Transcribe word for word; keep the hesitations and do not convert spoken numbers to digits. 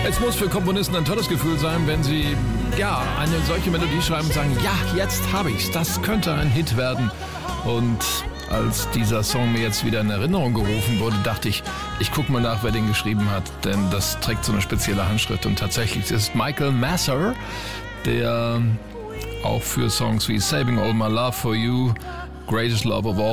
Es muss für Komponisten ein tolles Gefühl sein, wenn sie ja eine solche Melodie schreiben und sagen, ja, jetzt habe ich's, das könnte ein Hit werden. Und als dieser Song mir jetzt wieder in Erinnerung gerufen wurde, dachte ich, ich gucke mal nach, wer den geschrieben hat, denn das trägt so eine spezielle Handschrift. Und tatsächlich ist Michael Masser, der auch für Songs wie Saving All My Love For You, Greatest Love of All